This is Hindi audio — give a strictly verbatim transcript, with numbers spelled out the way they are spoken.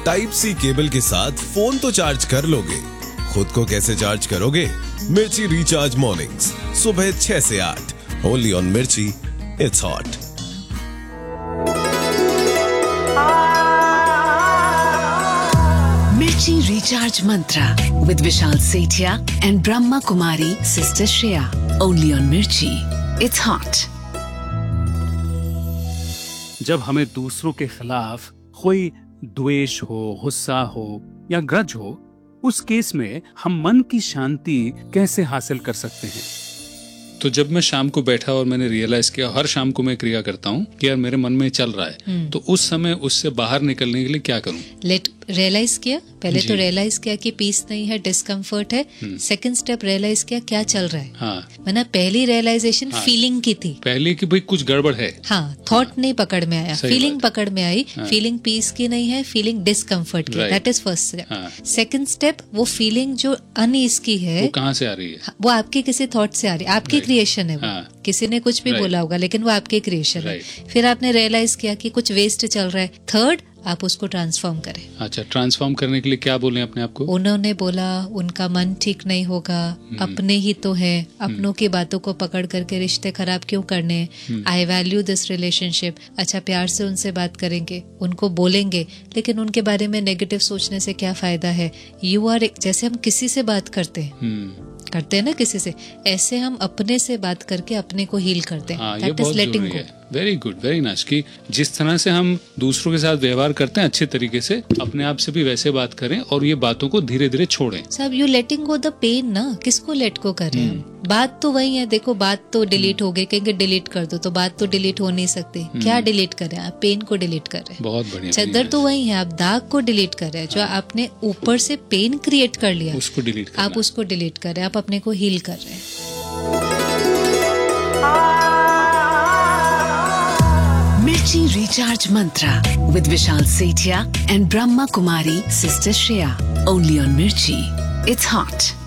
टाइप सी केबल के साथ फोन तो चार्ज कर लोगे, खुद को कैसे चार्ज करोगे? मिर्ची रिचार्ज मॉर्निंग्स सुबह छह से आठ, ओनली ऑन मिर्ची, इट्स हॉट। मिर्ची recharge Mantra with Vishal Sethia and Brahma Kumari sister Shreya, only on मिर्ची, it's hot। जब हमें दूसरों के खिलाफ कोई द्वेष हो, गुस्सा हो या ग्रज हो, उस केस में हम मन की शांति कैसे हासिल कर सकते हैं? तो जब मैं शाम को बैठा और मैंने रियलाइज किया, हर शाम को मैं क्रिया करता हूँ कि यार मेरे मन में चल रहा है, तो उस समय उससे बाहर निकलने के लिए क्या करूँ? लेट रियलाइज किया, पहले तो रियलाइज किया कि पीस नहीं है, डिस्कम्फर्ट है। सेकंड स्टेप रियलाइज किया क्या चल रहा है। हाँ। मैंने पहली रियलाइजेशन हाँ। फीलिंग की थी, पहले कि भाई कुछ गड़बड़ है। हाँ, थॉट हाँ। नहीं पकड़ में आया, फीलिंग पकड़ में आई। हाँ। फीलिंग पीस की नहीं है, फीलिंग डिस्कम्फर्ट की, that is first step. Second step, वो फीलिंग जो अनईज की है वो कहाँ से आ रही है? वो आपके किसी थॉट से आ रही है, आपकी क्रिएशन है वो। हाँ। किसी ने कुछ भी बोला होगा लेकिन वो आपके क्रिएशन है। फिर आपने रियलाइज किया कि कुछ वेस्ट चल रहा है। थर्ड, आप उसको ट्रांसफॉर्म करें। अच्छा, ट्रांसफॉर्म करने के लिए क्या बोले अपने आप को? उन्होंने बोला उनका मन ठीक नहीं होगा, अपने ही तो है, अपनों की बातों को पकड़ करके रिश्ते खराब क्यों करने। I value this relationship. अच्छा, प्यार से उनसे बात करेंगे, उनको बोलेंगे, लेकिन उनके बारे में नेगेटिव सोचने से क्या फायदा है। यू आर, जैसे हम किसी से बात करते हैं करते हैं ना किसी से, ऐसे हम अपने से बात करके अपने को हील करते हैं। हाँ, ये बहुत जरूरी है। वेरी गुड, वेरी नाइस कि जिस तरह से हम दूसरों के साथ व्यवहार करते हैं अच्छे तरीके से, अपने आप से भी वैसे बात करें और ये बातों को धीरे धीरे छोड़ें। सब you letting go the pen ना, किसको लेट को कर रहे हैं? बात तो वही है। देखो, बात तो डिलीट हो गई, कहेंगे डिलीट कर दो, तो बात तो डिलीट हो नहीं सकती। क्या डिलीट कर रहे हैं आप? पेन को डिलीट कर रहे हैं। बहुत बढ़िया। चद्दर तो वही है, आप दाग को डिलीट कर रहे हैं। जो आपने ऊपर से पेन क्रिएट कर लिया, उसको डिलीट करना। आप उसको डिलीट कर रहे हैं, आप अपने को हील कर रहे हैं। मिर्ची recharge Mantra with Vishal Sethia and Brahma Kumari sister Shreya, only on मिर्ची, it's hot।